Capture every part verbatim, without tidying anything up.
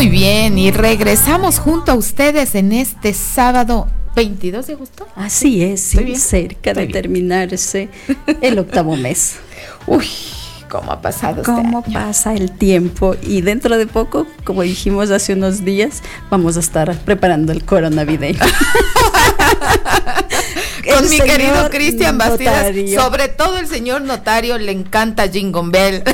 Muy bien, y regresamos junto a ustedes en este sábado veintidós de agosto. Así es, sí, cerca Estoy de bien. terminarse el octavo mes. Uy, cómo ha pasado este ¿Cómo año? pasa el tiempo? Y dentro de poco, como dijimos hace unos días, vamos a estar preparando el coro navideño. Con El mi señor querido Cristian Bastidas, notario. sobre todo el señor notario le encanta Jingle Bell.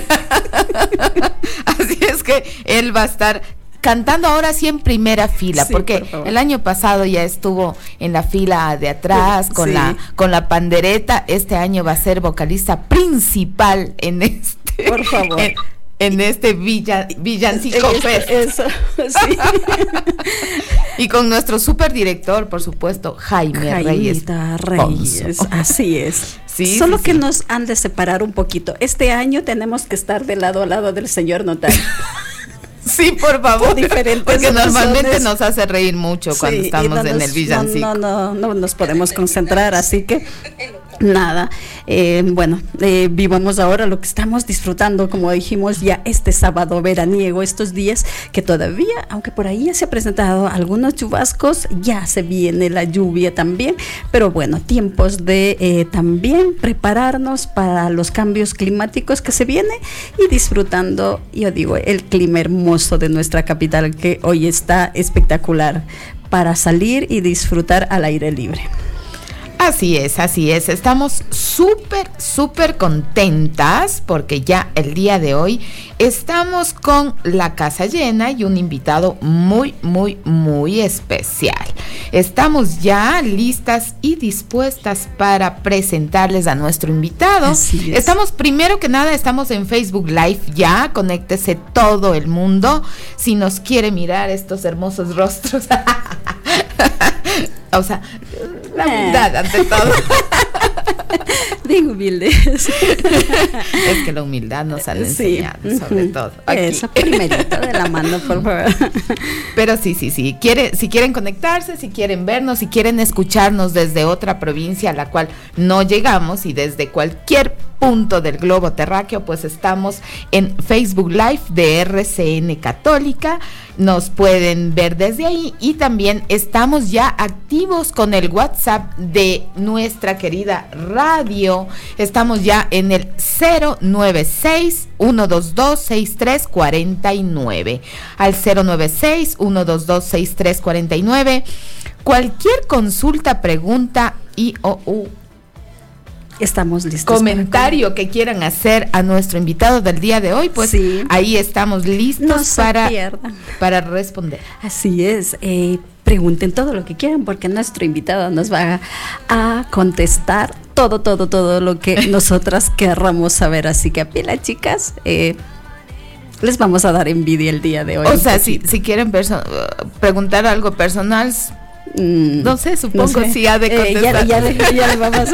Así es que él va a estar cantando ahora sí en primera fila, Sí, porque por favor. el año pasado ya estuvo en la fila de atrás con Sí. la con la pandereta. Este año va a ser vocalista principal en este Por favor. en, en este villa, villancico Eso, fest. eso, sí. Y con nuestro superdirector, por supuesto, Jaime Reyes. Jaimita Reyes, Ponzo. así es. Sí, Solo sí, que sí. nos han de separar un poquito. Este año tenemos que estar de lado a lado del señor notario. Sí, por favor. Por diferentes Porque normalmente razones. nos hace reír mucho cuando Sí, y estamos no en nos- el villancico. No, no, no, no nos podemos concentrar, así que nada. Eh, bueno, eh, vivamos ahora lo que estamos disfrutando, como dijimos ya este sábado veraniego, estos días que todavía, aunque por ahí ya se ha presentado algunos chubascos, ya se viene la lluvia también, pero bueno, tiempos de eh, también prepararnos para los cambios climáticos que se vienen y disfrutando, yo digo, el clima hermoso de nuestra capital que hoy está espectacular para salir y disfrutar al aire libre. Así es, así es. Estamos súper, súper contentas porque ya el día de hoy estamos con la casa llena y un invitado muy, muy, muy especial. Estamos ya listas y dispuestas para presentarles a nuestro invitado. Así es. Estamos, primero que nada, estamos en Facebook Live ya. Conéctese todo el mundo si nos quiere mirar estos hermosos rostros. O sea, la humildad ante todo. Bien humildes. Es que la humildad nos han enseñado, Sí. sobre todo. Aquí. Eso, primerito de la mano, por favor. Pero sí, sí, sí. Quiere, si quieren conectarse, si quieren vernos, si quieren escucharnos desde otra provincia a la cual no llegamos y desde cualquier punto del globo terráqueo, pues estamos en Facebook Live de R C N Católica. Nos pueden ver desde ahí y también estamos ya activos con el WhatsApp de nuestra querida radio. Estamos ya en el cero nueve seis, uno dos dos, seis tres cuatro nueve. Al cero nueve seis, uno dos dos, seis tres cuatro nueve. Cualquier consulta, pregunta y o u Estamos listos. comentario que quieran hacer a nuestro invitado del día de hoy, pues Sí. ahí estamos listos No se para, pierdan. para responder. Así es. Eh, pregunten todo lo que quieran porque nuestro invitado nos va a, a contestar todo, todo, todo lo que nosotras querramos saber. Así que a pila, chicas. Eh, les vamos a dar envidia el día de hoy. O sea, si, si quieren perso- preguntar algo personal, Mm, no sé, supongo no sé. si ha de Eh, ya, contestar. ya, le- ya le vamos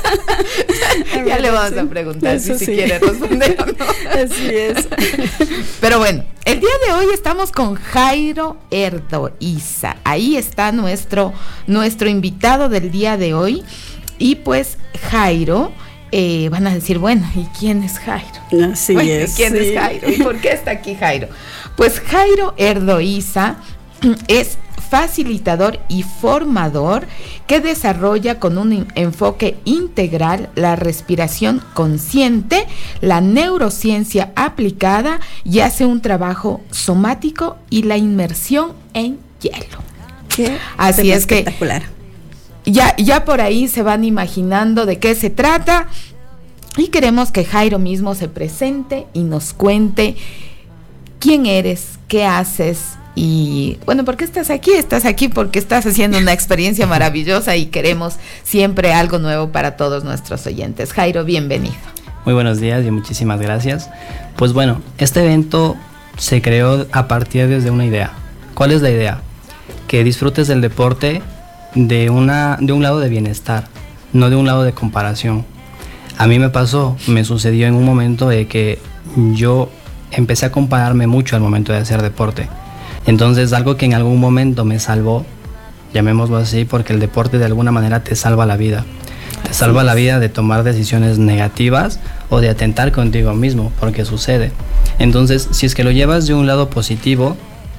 a Ya le vamos Sí, a preguntar si, eso si sí. quiere responder o no. Así es. Pero bueno, el día de hoy estamos con Jairo Erdoiza. Ahí está nuestro, nuestro invitado del día de hoy. Y pues Jairo, eh, van a decir, bueno, ¿y quién es Jairo? Así Bueno, ¿y es. quién sí. es Jairo? ¿Y por qué está aquí Jairo? Pues Jairo Erdoiza es facilitador y formador que desarrolla con un enfoque integral la respiración consciente, la neurociencia aplicada y hace un trabajo somático y la inmersión en hielo. Qué Así tema es que espectacular. ya, ya por ahí se van imaginando de qué se trata y queremos que Jairo mismo se presente y nos cuente quién eres, qué haces. Y bueno, ¿por qué estás aquí? Estás aquí porque estás haciendo una experiencia maravillosa y queremos siempre algo nuevo para todos nuestros oyentes. Jairo, bienvenido. Muy buenos días y muchísimas gracias. Pues bueno, este evento se creó a partir de una idea. ¿Cuál es la idea? Que disfrutes del deporte de, una, de un lado de bienestar, no de un lado de comparación. A mí me pasó, me sucedió en un momento de que yo empecé a compararme mucho al momento de hacer deporte. Entonces, algo que en algún momento me salvó, llamémoslo así, porque el deporte de alguna manera te salva la vida. Te salva la vida de tomar decisiones negativas o de atentar contigo mismo, porque sucede. Entonces, si es que lo llevas de un lado positivo,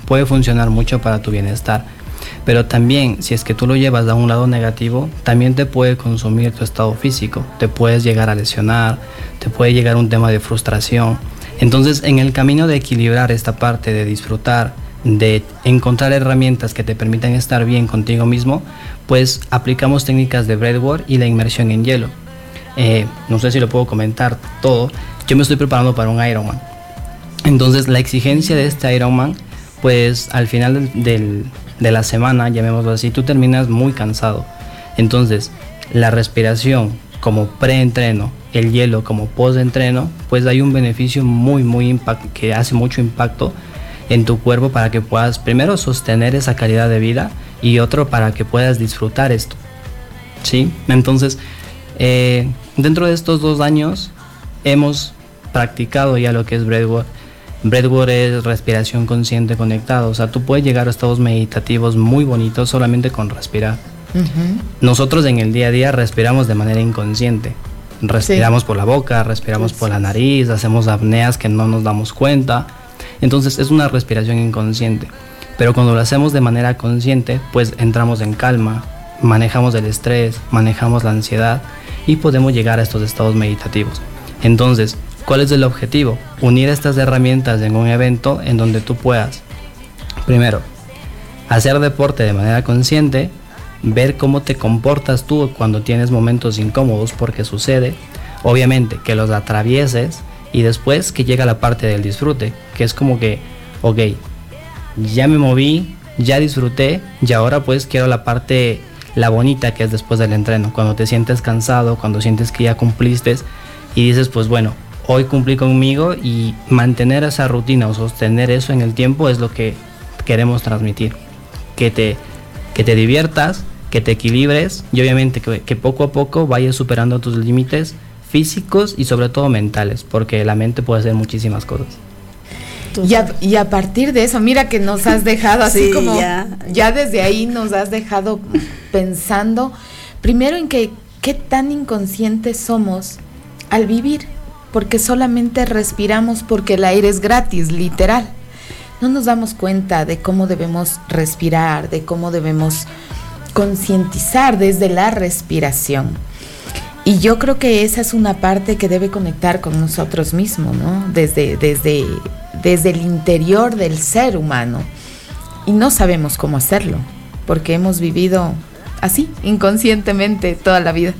puede funcionar mucho para tu bienestar. Pero también, si es que tú lo llevas a un lado negativo, también te puede consumir tu estado físico, te puedes llegar a lesionar, te puede llegar un tema de frustración. Entonces, en el camino de equilibrar esta parte, de disfrutar, de encontrar herramientas que te permitan estar bien contigo mismo, pues aplicamos técnicas de breathwork y la inmersión en hielo. Eh, no sé si lo puedo comentar todo. Yo me estoy preparando para un Ironman. Entonces, la exigencia de este Ironman, pues al final del, del de la semana, llamémoslo así, tú terminas muy cansado. Entonces, la respiración como pre-entreno, el hielo como post-entreno, pues hay un beneficio muy, muy impact, que hace mucho impacto en tu cuerpo para que puedas, primero, sostener esa calidad de vida y otro, para que puedas disfrutar esto, ¿sí? Entonces, eh, dentro de estos dos años, hemos practicado ya lo que es breathwork. Breathwork es respiración consciente conectada, o sea, tú puedes llegar a estados meditativos muy bonitos solamente con respirar. Uh-huh. Nosotros en el día a día respiramos de manera inconsciente, respiramos sí. por la boca, respiramos sí. por la nariz, hacemos apneas que no nos damos cuenta, entonces es una respiración inconsciente, pero cuando lo hacemos de manera consciente, pues entramos en calma, manejamos el estrés, manejamos la ansiedad y podemos llegar a estos estados meditativos. Entonces, ¿cuál es el objetivo? Unir estas herramientas en un evento en donde tú puedas, primero, hacer deporte de manera consciente, ver cómo te comportas tú cuando tienes momentos incómodos, porque sucede, obviamente que los atravieses, y después que llega la parte del disfrute, que es como que, ok, ya me moví, ya disfruté, y ahora pues quiero la parte, la bonita, que es después del entreno, cuando te sientes cansado, cuando sientes que ya cumpliste y dices, pues bueno, hoy cumplí conmigo, y mantener esa rutina o sostener eso en el tiempo es lo que queremos transmitir, que te, que te diviertas, que te equilibres y obviamente que, que poco a poco vayas superando tus límites físicos y sobre todo mentales, porque la mente puede hacer muchísimas cosas. Y a, y a partir de eso, mira que nos has dejado así sí, como, ya, ya desde ahí nos has dejado pensando, primero en que qué tan inconscientes somos al vivir, porque solamente respiramos porque el aire es gratis, literal. No nos damos cuenta de cómo debemos respirar, de cómo debemos concientizar desde la respiración. Y yo creo que esa es una parte que debe conectar con nosotros mismos, ¿no? Desde, desde, desde el interior del ser humano. Y no sabemos cómo hacerlo, porque hemos vivido así, inconscientemente, toda la vida.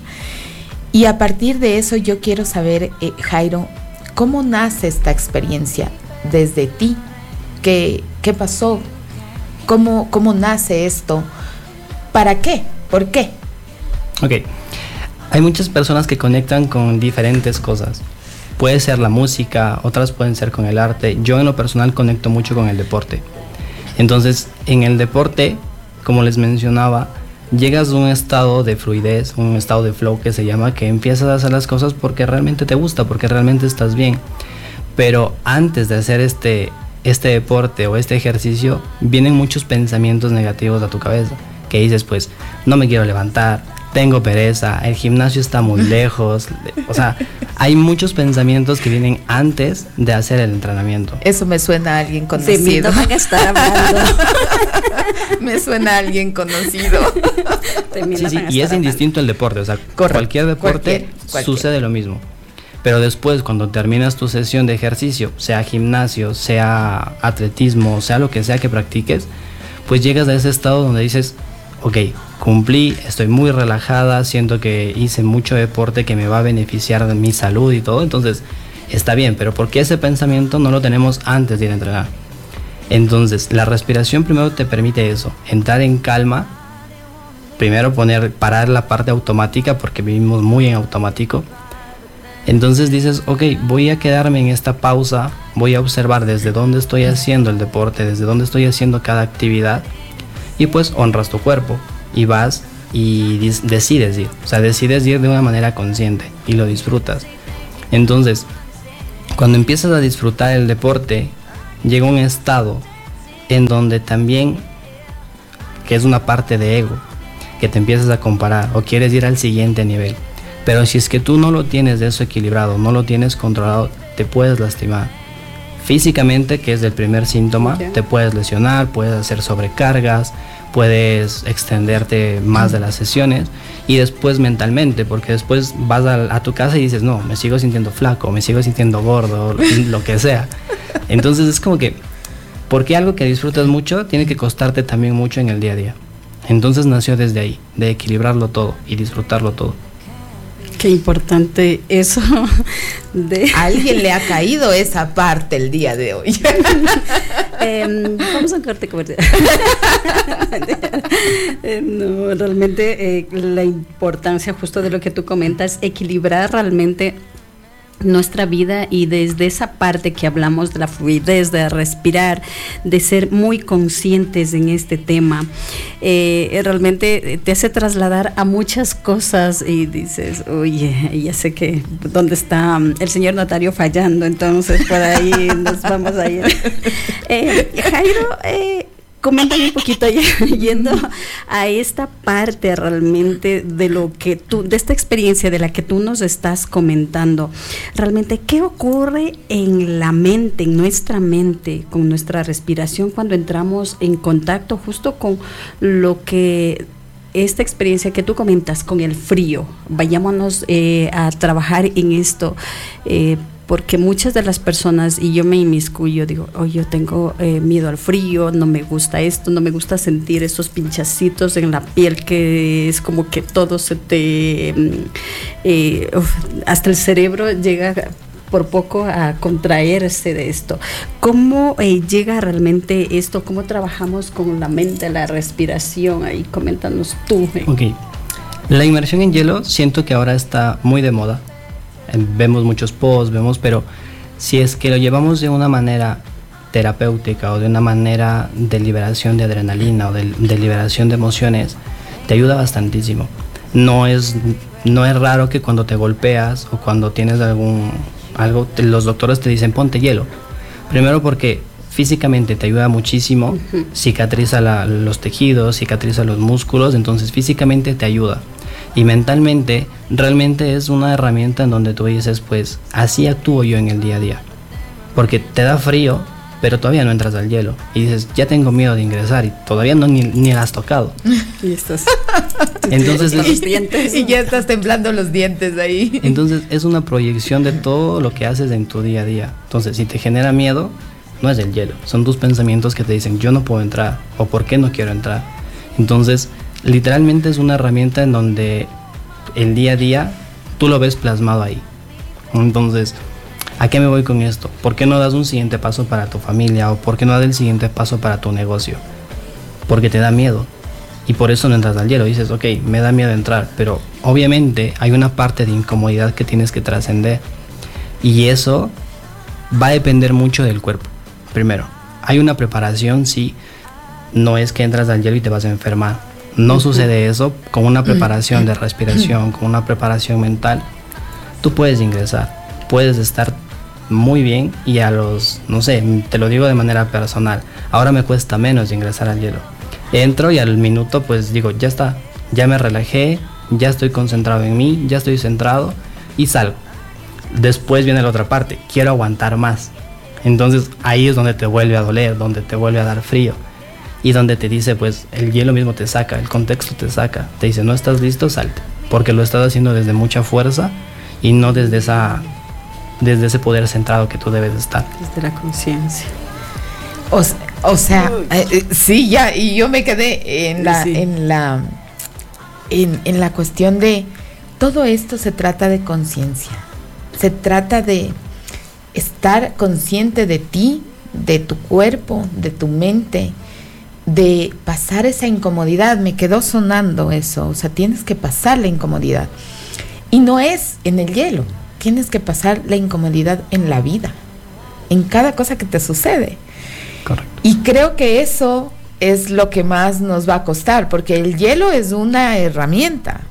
Y a partir de eso yo quiero saber, eh, Jairo, ¿cómo nace esta experiencia desde ti? ¿Qué, qué pasó? ¿Cómo, cómo nace esto? ¿Para qué? ¿Por qué? Ok. Hay muchas personas que conectan con diferentes cosas. Puede ser la música, otras pueden ser con el arte. Yo en lo personal conecto mucho con el deporte. Entonces, en el deporte, como les mencionaba, llegas a un estado de fluidez, un estado de flow que se llama, que empiezas a hacer las cosas porque realmente te gusta, porque realmente estás bien. Pero antes de hacer este, este deporte o este ejercicio, vienen muchos pensamientos negativos a tu cabeza, que dices, pues, no me quiero levantar, tengo pereza, el gimnasio está muy lejos. O sea, hay muchos pensamientos que vienen antes de hacer el entrenamiento. Eso me suena a alguien conocido. Sí, no van a estar hablando. Me suena a alguien conocido. Sí, sí, y es indistinto el deporte. O sea, Correcto. cualquier deporte cualquier, cualquier. sucede lo mismo. Pero después, cuando terminas tu sesión de ejercicio, sea gimnasio, sea atletismo, sea lo que sea que practiques, pues llegas a ese estado donde dices, ok, cumplí, estoy muy relajada, siento que hice mucho deporte que me va a beneficiar de mi salud y todo, entonces está bien, pero ¿por qué ese pensamiento no lo tenemos antes de ir a entrenar? Entonces, la respiración primero te permite eso, entrar en calma, primero poner, parar la parte automática porque vivimos muy en automático. Entonces dices, ok, voy a quedarme en esta pausa, voy a observar desde dónde estoy haciendo el deporte, desde dónde estoy haciendo cada actividad. Y pues honras tu cuerpo y vas y dis- decides ir, o sea, decides ir de una manera consciente y lo disfrutas. Entonces, cuando empiezas a disfrutar el deporte, llega un estado en donde también, que es una parte de ego, que te empiezas a comparar o quieres ir al siguiente nivel. Pero si es que tú no lo tienes de eso equilibrado, no lo tienes controlado, te puedes lastimar. Físicamente, que es el primer síntoma, Okay. te puedes lesionar, puedes hacer sobrecargas, puedes extenderte más de las sesiones, y después mentalmente, porque después vas a, a tu casa y dices, no, me sigo sintiendo flaco, me sigo sintiendo gordo, lo que sea. Entonces es como que, porque algo que disfrutas mucho tiene que costarte también mucho en el día a día. Entonces nació desde ahí, de equilibrarlo todo y disfrutarlo todo. Qué importante eso. De A alguien le ha caído esa parte el día de hoy. eh, vamos a un corte comercial. eh, no, realmente eh, la importancia justo de lo que tú comentas, equilibrar realmente nuestra vida, y desde esa parte que hablamos de la fluidez, de respirar, de ser muy conscientes en este tema, eh, realmente te hace trasladar a muchas cosas y dices, oye, ya sé que dónde está el señor notario fallando, entonces por ahí nos vamos a ir. Eh, Jairo, eh, coméntame un poquito ya, yendo a esta parte realmente de lo que tú, de esta experiencia de la que tú nos estás comentando, realmente qué ocurre en la mente, en nuestra mente, con nuestra respiración cuando entramos en contacto justo con lo que esta experiencia que tú comentas con el frío. Vayámonos eh, a trabajar en esto. Eh, porque muchas de las personas, y yo me inmiscuyo, digo, oh, yo tengo eh, miedo al frío, no me gusta esto, no me gusta sentir esos pinchacitos en la piel, que es como que todo se te, eh, uf, hasta el cerebro llega por poco a contraerse de esto. ¿Cómo eh, llega realmente esto? ¿Cómo trabajamos con la mente, la respiración? Ahí coméntanos tú. Eh. Ok, la inmersión en hielo siento que ahora está muy de moda. Vemos muchos posts, vemos, pero si es que lo llevamos de una manera terapéutica o de una manera de liberación de adrenalina o de, de liberación de emociones, te ayuda bastantísimo. No es, no es raro que cuando te golpeas o cuando tienes algún algo, te, los doctores te dicen ponte hielo. Primero porque físicamente te ayuda muchísimo, uh-huh. cicatriza la, los tejidos, cicatriza los músculos, entonces físicamente te ayuda. Y mentalmente, realmente es una herramienta en donde tú dices, pues, así actúo yo en el día a día. Porque te da frío, pero todavía no entras al hielo. Y dices, ya tengo miedo de ingresar y todavía no ni, ni la has tocado. Y estás... Entonces es, los dientes. Y ya estás temblando los dientes ahí. Entonces es una proyección de todo lo que haces en tu día a día. Entonces, si te genera miedo, no es el hielo. Son tus pensamientos que te dicen, yo no puedo entrar, o por qué no quiero entrar. Entonces... literalmente es una herramienta en donde el día a día tú lo ves plasmado ahí. Entonces, ¿a qué me voy con esto? ¿Por qué no das un siguiente paso para tu familia? ¿O por qué no das el siguiente paso para tu negocio? Porque te da miedo. Y por eso no entras al hielo. Dices, ok, me da miedo entrar. Pero obviamente hay una parte de incomodidad que tienes que trascender. Y eso va a depender mucho del cuerpo. Primero, hay una preparación, sí. No es que entras al hielo y te vas a enfermar. No sucede eso. Con una preparación de respiración, con una preparación mental, tú puedes ingresar, puedes estar muy bien, y a los, no sé, te lo digo de manera personal, ahora me cuesta menos ingresar al hielo. Entro y al minuto pues digo, ya está, ya me relajé, ya estoy concentrado en mí, ya estoy centrado y salgo. Después viene la otra parte, quiero aguantar más. Entonces ahí es donde te vuelve a doler, donde te vuelve a dar frío. Y donde te dice, pues, el hielo mismo te saca, el contexto te saca. Te dice, no estás listo, salte. Porque lo estás haciendo desde mucha fuerza y no desde esa, desde ese poder centrado que tú debes estar. Desde la conciencia. O, o sea, eh, sí, ya, y yo me quedé en la, sí. en la, en, en la cuestión de, todo esto se trata de conciencia. Se trata de estar consciente de ti, de tu cuerpo, de tu mente, de pasar esa incomodidad. Me quedó sonando eso, o sea, tienes que pasar la incomodidad, y no es en el hielo, tienes que pasar la incomodidad en la vida, en cada cosa que te sucede. Correcto. Y creo que eso es lo que más nos va a costar, porque el hielo es una herramienta,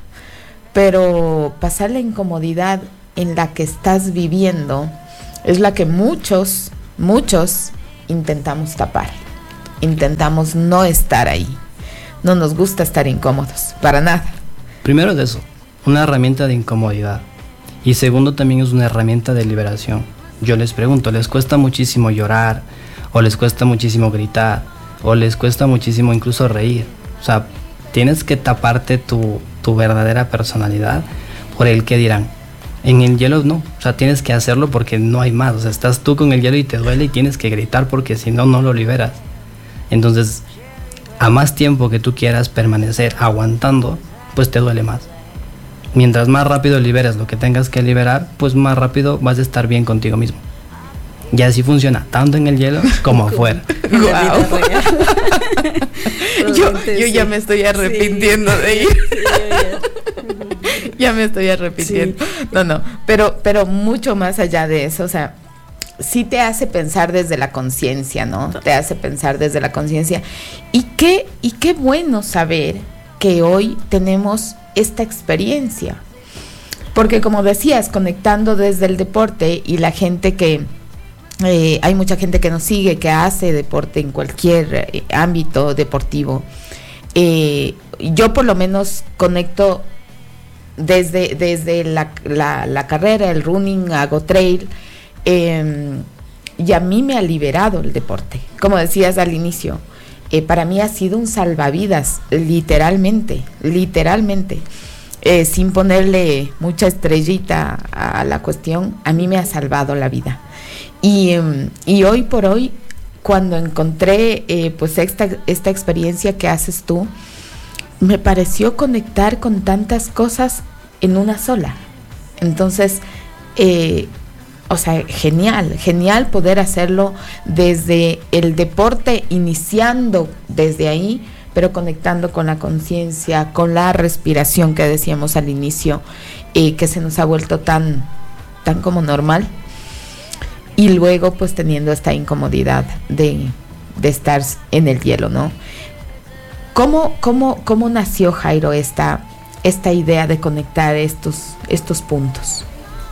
pero pasar la incomodidad en la que estás viviendo es la que muchos, muchos intentamos tapar. Intentamos no estar ahí. No nos gusta estar incómodos, para nada. Primero es eso, una herramienta de incomodidad. Y segundo también es una herramienta de liberación. yo les pregunto, ¿les cuesta muchísimo llorar? ¿O les cuesta muchísimo gritar? ¿O les cuesta muchísimo incluso reír? O sea, tienes que taparte tu, tu verdadera personalidad por el que dirán. En el hielo no, o sea, tienes que hacerlo porque no hay más. O sea, estás tú con el hielo y te duele y tienes que gritar porque si no, no lo liberas. Entonces, a más tiempo que tú quieras permanecer aguantando, pues te duele más. Mientras más rápido liberes lo que tengas que liberar, pues más rápido vas a estar bien contigo mismo. Y así funciona, tanto en el hielo como afuera. Wow. yo, yo ya me estoy arrepintiendo sí. de ir. Sí, ya. ya me estoy arrepintiendo. Sí. No, no, pero, pero mucho más allá de eso, o sea, sí te hace pensar desde la conciencia, ¿no? Te hace pensar desde la conciencia. Y qué, y qué bueno saber que hoy tenemos esta experiencia. Porque como decías, conectando desde el deporte y la gente que... Eh, hay mucha gente que nos sigue, que hace deporte en cualquier eh, ámbito deportivo. Eh, yo por lo menos conecto desde, desde la, la, la carrera, el running, hago trail, eh, y a mí me ha liberado el deporte. Como decías al inicio, eh, para mí ha sido un salvavidas, literalmente, literalmente. Eh, sin ponerle mucha estrellita a la cuestión, a mí me ha salvado la vida. Y, um, y hoy por hoy, cuando encontré eh, pues esta, esta experiencia que haces tú, me pareció conectar con tantas cosas en una sola. Entonces, eh, o sea, genial, genial poder hacerlo desde el deporte, iniciando desde ahí, pero conectando con la conciencia, con la respiración que decíamos al inicio, eh, que se nos ha vuelto tan, tan como normal. Y luego pues teniendo esta incomodidad de, de estar en el hielo, ¿no? ¿Cómo, cómo, cómo nació, Jairo, esta, esta idea de conectar estos, estos puntos?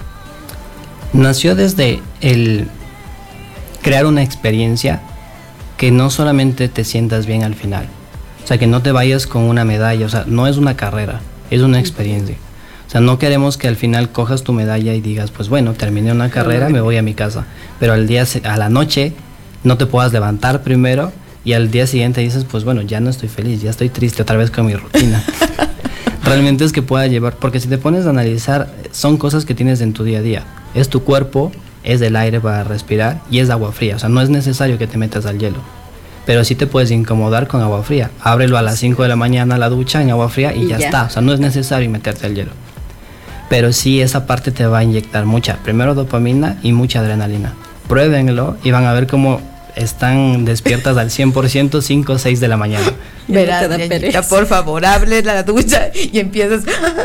Nació desde el crear una experiencia que no solamente te sientas bien al final. O sea, que no te vayas con una medalla. O sea, no es una carrera, es una experiencia. O sea, no queremos que al final cojas tu medalla y digas, pues bueno, terminé una carrera, me voy a mi casa. Pero al día, a la noche, no te puedas levantar primero y al día siguiente dices, pues bueno, ya no estoy feliz, ya estoy triste otra vez con mi rutina. Realmente es que pueda llevar, porque si te pones a analizar, son cosas que tienes en tu día a día. Es tu cuerpo, es el aire para respirar y es agua fría. O sea, no es necesario que te metas al hielo. Pero sí te puedes incomodar con agua fría. Ábrelo a las cinco de la mañana la ducha en agua fría y, y ya, ya está. O sea, no es necesario meterte al hielo. Pero sí, esa parte te va a inyectar mucha, primero dopamina y mucha adrenalina. Pruébenlo y van a ver cómo están despiertas al cien por ciento cinco o seis de la mañana. Verás, Ñañita, por favor, abre la ducha y empiezas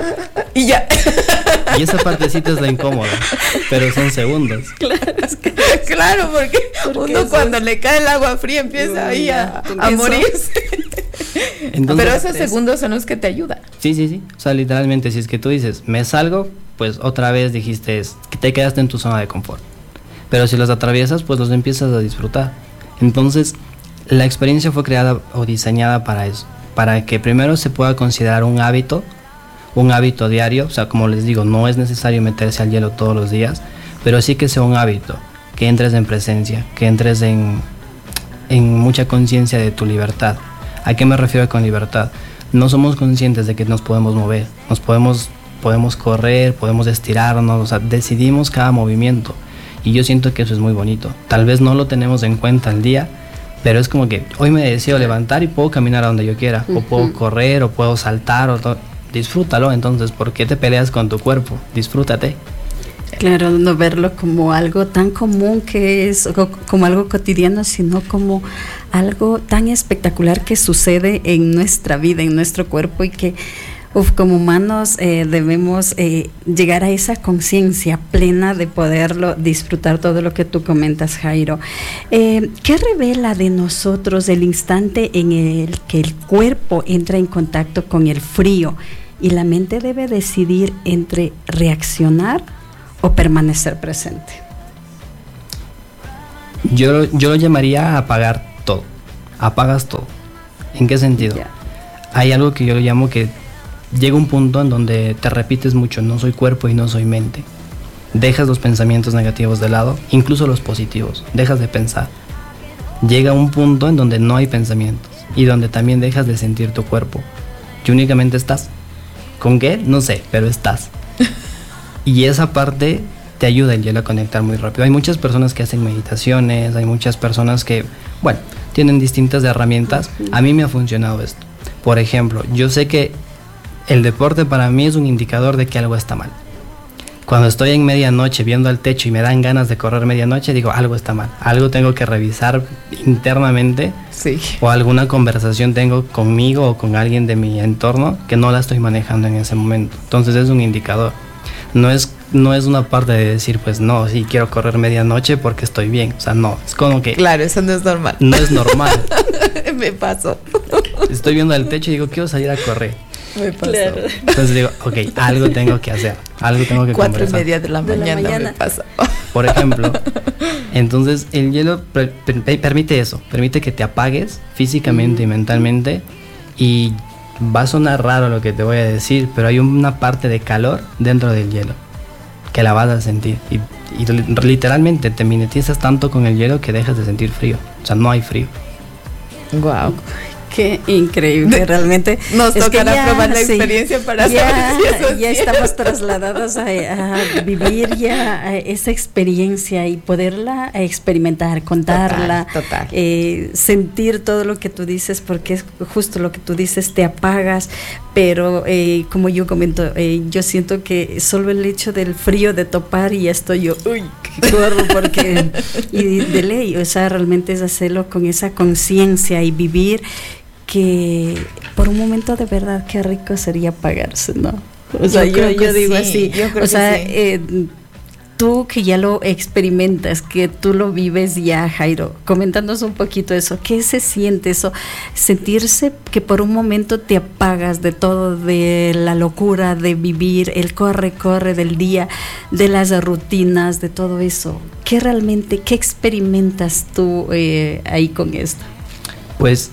y ya. Y esa partecita es la incómoda, pero son segundos. Claro, es que, claro porque, porque uno cuando es... le cae el agua fría empieza ahí a, a morirse. Entonces, pero esos segundos son los que te ayudan. Sí, sí, sí. O sea, literalmente, si es que tú dices, me salgo, pues otra vez dijiste que te quedaste en tu zona de confort. Pero si los atraviesas, pues los empiezas a disfrutar. Entonces, la experiencia fue creada o diseñada para eso. Para que primero se pueda considerar un hábito, un hábito diario. O sea, como les digo, no es necesario meterse al hielo todos los días, pero sí que sea un hábito. Que entres en presencia, que entres en, en mucha conciencia de tu libertad. ¿A qué me refiero con libertad? No somos conscientes de que nos podemos mover, nos podemos, podemos correr, podemos estirarnos, o sea, decidimos cada movimiento. Y yo siento que eso es muy bonito. Tal vez no lo tenemos en cuenta al día, pero es como que hoy me decido levantar y puedo caminar a donde yo quiera, uh-huh. o puedo correr, o puedo saltar, o to- disfrútalo. Entonces, ¿por qué te peleas con tu cuerpo? Disfrútate. Claro, no verlo como algo tan común que es, como algo cotidiano, sino como algo tan espectacular que sucede en nuestra vida, en nuestro cuerpo, y que uf, como humanos eh, debemos eh, llegar a esa conciencia plena de poderlo disfrutar, todo lo que tú comentas, Jairo. Eh, ¿Qué revela de nosotros el instante en el que el cuerpo entra en contacto con el frío y la mente debe decidir entre reaccionar o permanecer presente? Yo, yo lo llamaría apagar todo. Apagas todo. ¿En qué sentido? Yeah. Hay algo que yo lo llamo que llega un punto en donde te repites mucho, no soy cuerpo y no soy mente. dejas los pensamientos negativos de lado, incluso los positivos, dejas de pensar. Llega un punto en donde no hay pensamientos y donde también dejas de sentir tu cuerpo y únicamente estás. ¿Con qué? No sé, pero estás. Y esa parte te ayuda el hielo a conectar muy rápido. Hay muchas personas que hacen meditaciones, hay muchas personas que, bueno, tienen distintas herramientas. A mí me ha funcionado esto. Por ejemplo, yo sé que el deporte para mí es un indicador de que algo está mal. Cuando estoy en medianoche viendo al techo y me dan ganas de correr medianoche, digo, algo está mal. Algo tengo que revisar internamente. Sí. O alguna conversación tengo conmigo o con alguien de mi entorno que no la estoy manejando en ese momento. Entonces es un indicador. No es, no es una parte de decir, pues no, sí quiero correr medianoche porque estoy bien. O sea, no, es como que... Claro, eso no es normal. No es normal. Me pasó. Estoy viendo al techo y digo, quiero salir a correr. Me pasó. Claro. Entonces digo, ok, algo tengo que hacer, algo tengo que Cuatro conversar. y media de la De la mañana, mañana. me pasó. Por ejemplo, entonces el hielo per- per- permite eso, permite que te apagues físicamente y mentalmente, y va a sonar raro lo que te voy a decir, pero hay una parte de calor dentro del hielo que la vas a sentir y, y literalmente te mimetizas tanto con el hielo que dejas de sentir frío, o sea, no hay frío. Wow. Qué increíble, realmente. Nos Es que tocará ya, probar la sí, experiencia para ya, saber si eso es ya cierto. estamos trasladados a, a vivir ya a esa experiencia y poderla experimentar, contarla, Total, total. eh, sentir todo lo que tú dices, porque es justo lo que tú dices, te apagas, pero eh, como yo comento, eh, yo siento que solo el hecho del frío de topar y ya estoy yo, uy, que corro, porque, y de ley, o sea, realmente es hacerlo con esa conciencia y vivir que por un momento de verdad qué rico sería apagarse, ¿no? O sea, Yo yo, creo yo, que digo sí, así, yo creo o sea, que sí. eh, tú que ya lo experimentas, que tú lo vives ya, Jairo, coméntanos un poquito eso, ¿qué se siente eso? Sentirse que por un momento te apagas de todo, de la locura de vivir, el corre, corre del día, de las rutinas, de todo eso. ¿Qué realmente, qué experimentas tú eh, ahí con esto? Pues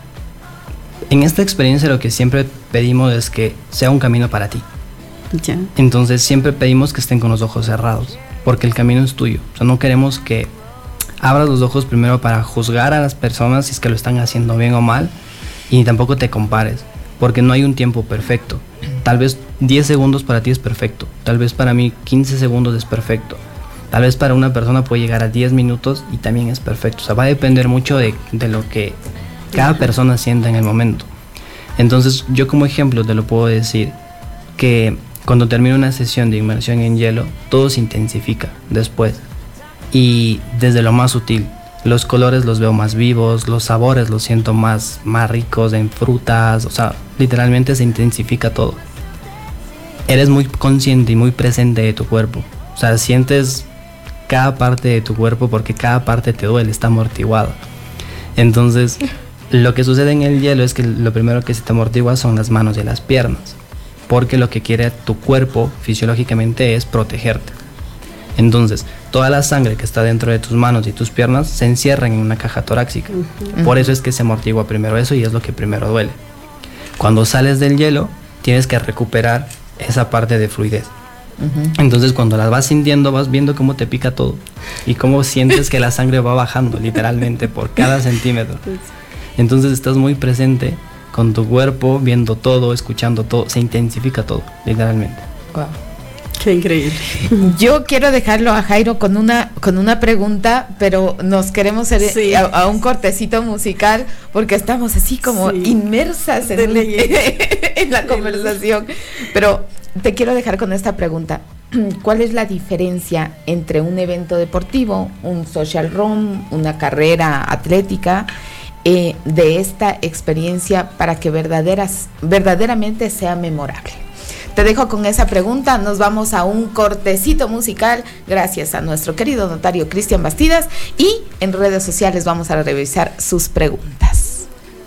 en esta experiencia lo que siempre pedimos es que sea un camino para ti. Ya. Entonces siempre pedimos que estén con los ojos cerrados, porque el camino es tuyo. O sea, no queremos que abras los ojos primero para juzgar a las personas si es que lo están haciendo bien o mal, y tampoco te compares, porque no hay un tiempo perfecto. Tal vez diez segundos para ti es perfecto, tal vez para mí quince segundos es perfecto, tal vez para una persona puede llegar a diez minutos y también es perfecto. O sea, va a depender mucho de, de lo que cada persona sienta en el momento. Entonces yo como ejemplo te lo puedo decir que cuando termino una sesión de inmersión en hielo, todo se intensifica después, y desde lo más sutil, los colores los veo más vivos, los sabores los siento más, más ricos en frutas, o sea, literalmente se intensifica todo. Eres muy consciente y muy presente de tu cuerpo, o sea, sientes cada parte de tu cuerpo porque cada parte te duele, está amortiguada. Entonces lo que sucede en el hielo es que lo primero que se te amortigua son las manos y las piernas, porque lo que quiere tu cuerpo fisiológicamente es protegerte. Entonces, toda la sangre que está dentro de tus manos y tus piernas se encierra en una caja torácica. Uh-huh. Por eso es que se amortigua primero eso y es lo que primero duele. Cuando sales del hielo, tienes que recuperar esa parte de fluidez. Uh-huh. Entonces, cuando las vas sintiendo, vas viendo cómo te pica todo y cómo sientes que la sangre va bajando literalmente por cada centímetro. Entonces estás muy presente con tu cuerpo, viendo todo, escuchando todo, se intensifica todo, literalmente. Wow. Qué increíble. Yo quiero dejarlo a Jairo con una con una pregunta, pero nos queremos ir sí. a, a un cortecito musical porque estamos así como sí. inmersas en, en la conversación. Pero te quiero dejar con esta pregunta. ¿Cuál es la diferencia entre un evento deportivo, un social run, una carrera atlética, Eh, de esta experiencia para que verdaderas, verdaderamente sea memorable? Te dejo con esa pregunta, nos vamos a un cortecito musical gracias a nuestro querido notario Cristian Bastidas y en redes sociales vamos a revisar sus preguntas.